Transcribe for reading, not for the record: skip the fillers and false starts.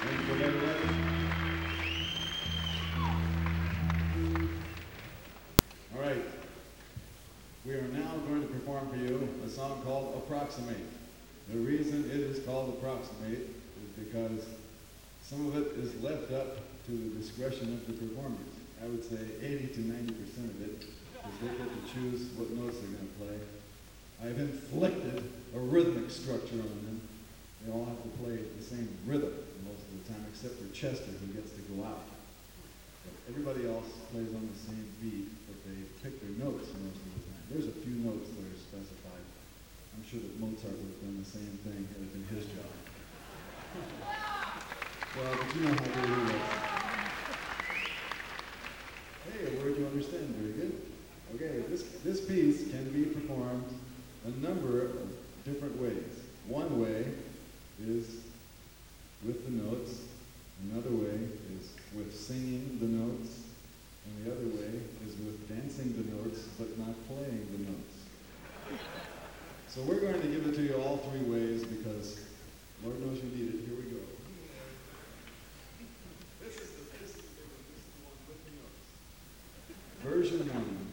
Thank you very much. All right. We are now going to perform for you a song called Approximate. The reason it is called Approximate is because some of it is left up to the discretion of the performers. I would say 80 to 90% of it, because they get to choose what notes they're going to play. I've inflicted a rhythmic structure on them. They all have to play the same rhythm most of the time, except for Chester, who gets to go out. But everybody else plays on the same beat, but they pick their notes most of the time. There's a few notes that are specified. I'm sure that Mozart would have done the same thing had it been his job. Well, but you know how they do it. Hey, a word you understand, very good. Okay, this piece can be performed a number of different ways. One way is with the notes, another way is with singing the notes, and the other way is with dancing the notes but not playing the notes. So we're going to give it to you all three ways because Lord knows you need it. Here we go. This is the one with the notes. Version 1.